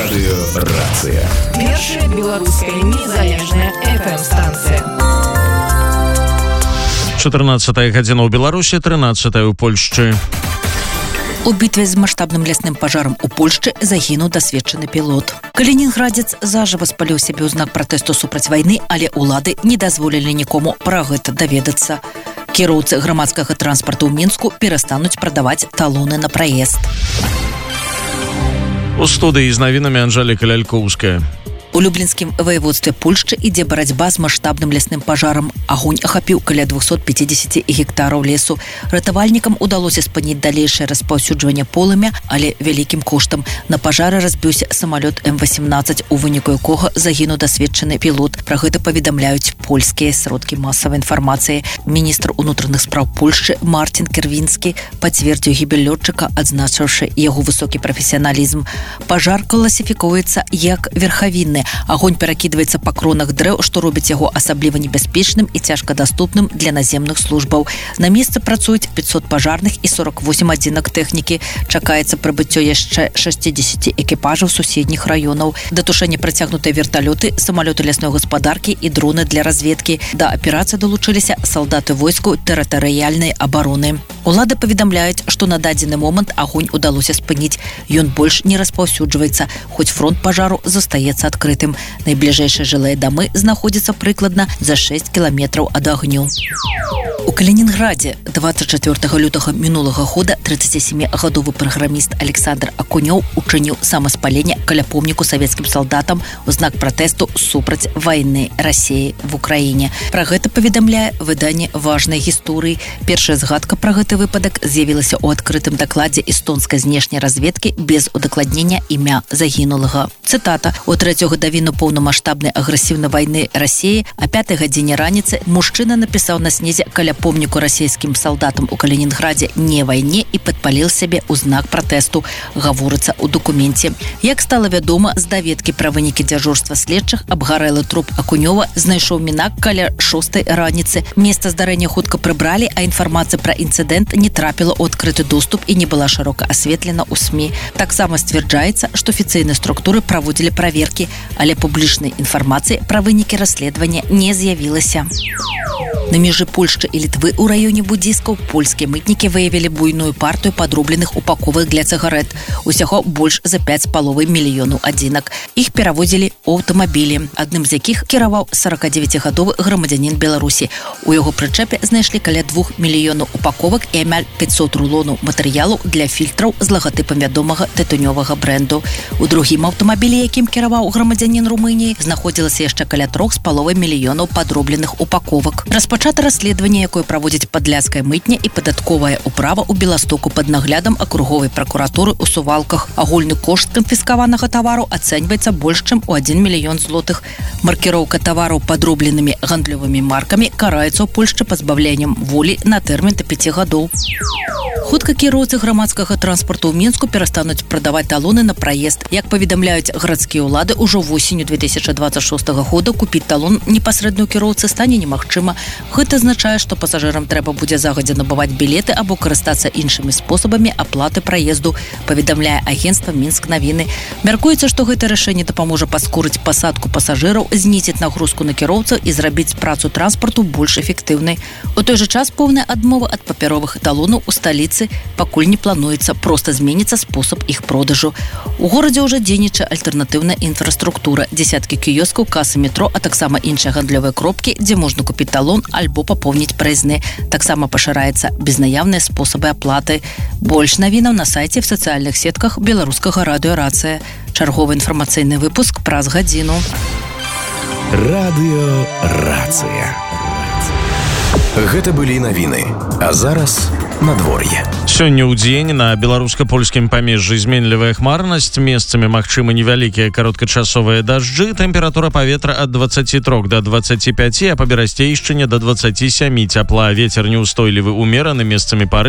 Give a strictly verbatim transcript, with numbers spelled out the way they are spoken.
Радыёрацыя. Першая беларуская незалежная эф эм-станцыя. чатырнаццатая гадзіна ў Беларусі, трынаццатая ў Польшчы. У бітве з маштабным лясным пажарам у Польшчы загінуў дасведчаны пілот. Калінінградзец зажыва спаліў сябе ў знак пратэсту супраць вайны, але ўлады не дазволілі нікому пра гэта даведацца. Кіроўцы грамадскага транспарту ў Мінску перастануць прадаваць талоны на праезд. У студыі з навінамі Анжэліка Лялькоўская. У Люблінскім ваяводстве Польшчы ідзе барацьба з маштабным лясным пажарам. Агонь ахапіў каля двухсот пятидесяти гектараў лесу. Ратавальнікам удалося спыніць далейшае распаўсюджванне полымя, але вялікім коштам. На пажары разбіўся самалёт эм васемнаццаць, у выніку якога загінуў дасведчаны пілот. Пра гэта паведамляюць польскія сродкі масавай інфармацыі. Міністр унутраных спраў Польшчы Мартін Кервінскі пацвердзіў гібель лётчыка, адзначыўшы яго высокі прафесіяналізм. Пажар класіфікуецца як верхавінны. Агонь перакідваецца па кронах дрэў, што робіць яго асабліва небяспечным і цяжкадаступным для наземных службаў. На месцы працуюць пятьсот пажарных і сорок восемь адзінак тэхнікі. Чакаецца прыбыццё яшчэ шестидесяти экіпажаў суседніх раёнаў. Да тушэння працягнутыя верталёты, самалёты лясной гаспадаркі і дроны для разведкі. Да аперацыі далучыліся салдаты войску тэрытарыяльнай абароны. Улады паведамляюць, што на дадзены момант агонь удалося спыніць. Ён больш не распаўсюджваецца, хоць фронт пажару застаецца адкрытым. Найбліжэйшыя жылыя дамы знаходзяцца прыкладна за шесть кіламетраў ад агню. У Калінінградзе двадцать четвёртага лютага мінулага года тридцатисемігадовы праграміст Александр Акунёў учыніў самаспаленне каля помніку савецкім салдатам у знак пратэсту супраць вайны Расіі в Украіне. Пра гэта паведамляе выданне важнай гісторыі. Першая згадка пра гэты выпадак з'явілася ў адкрытым дакладзе эстонскай знешняй разведкі без удакладнення імя загінулага. Цытата: «У трэцюю гадавіну поўнамаштабнай агрэсіўнай вайны Расіі а пятай гадзіне раніцы мужчына напісаў на снезе каля помніку расійскім салдатам у Калінінградзе «Не вайне» і падпаліў сябе ў знак пратэсту», гаворыцца ў дакуменце. Як стала вядома, з даведкі пра вынікі дзяжурства следчых абгарэлы труп Акунёва знайшоў мінак каля шостай раніцы. Месца здарэння хутка прыбралі, а інфармацыя пра інцыдэнт не трапіла ў адкрыты доступ і не была шырока асветлена ў СМІ. Таксама сцвярджаецца, што афіцыйныя структуры праводзілі праверкі, але публічнай інфармацыі пра вынікі расследавання не з'явілася. На межы Польшчы і Літвы ў раёне Будзіскаў польскія мытнікі выявілі буйную партыю падробленых упаковак для цыгарэт. Усяго больш за пяць з паловай мільёнаў адзінак. Іх перавозілі ў аўтамабілі, адным з якіх кіраваў сорокадзевяцігадовы грамадзянін Беларусі. У яго прычэпе знайшлі каля двух мільёнаў упаковак і амаль пятьсот рулонаў матэрыялу для фільтраў з лагатыпам вядомага тытунёвага брэнду. У другім аўтамабілі, якім кіраваў грамадзянін Румыніі, знаходзілася яшчэ каля трох з паловай мільёнаў падробленых упаковак. Распачата расследаванне, якое праводзіць падляшская мытня і падатковая управа ў Беластоку пад наглядам акруговай пракуратуры ў Сувалках. Агульны кошт канфіскаванага тавару ацэньваецца больш чым у адзін мільён злотых. Маркіроўка тавараў падробленымі гандлёвымі маркамі караецца ў Польшчы пазбаўленнем волі на тэрмін да пяці гадоў. Хутка кіроўцы грамадскага транспарту ў Мінску перастануць прадаваць талоны на праезд. Як паведамляюць гарадскія ўлады, ужо восенню две тысячи двадцать шостага года купіць талон непасрэдна ў кіроўцы стане немагчыма. Гэта азначае, што пасажырам трэба будзе загадзя набываць білеты або карыстацца іншымі спосабамі аплаты праезду, паведамляе агенцтва Мінск навіны. Мяркуецца, што гэта рашэнне дапаможа паскорыць пасадку пасажыраў, знізіць нагрузку на кіроўцаў і зрабіць працу транспарту больш эфектыўнай. У той жа час поўная адмова ад папяровых талонаў у сталіцы пакуль не плануецца, проста зменіцца спосаб іх продажу. У горадзе ўжо дзейнічае альтэрнатыўная інфраструктура, дзесяткі кіёскаў, касы метро, а таксама іншыя гандлёвыя кропкі, дзе можна купіць талон альбо папоўніць праезны. Таксама пашыраецца безнаяўныя спосабы аплаты. Больш навінаў на сайце в сацыяльных сетках беларускага радыёрацыя. Чарговы інфармацыйны выпуск праз гадзіну. Радыёрацыя. Гэта былі навіны. А зараз надвор'е. Сёння ў дзень на беларуска-польскім памежжы зменлівая хмарнасць, месцамі магчымы невялікія кароткачасовыя дажджы, тэмпература паветра ад двадцати трох да двадцати пяти, а па берасцейшчыне да двадцати семи цяпла, вецер неўстойлівы умераны, месцамі пары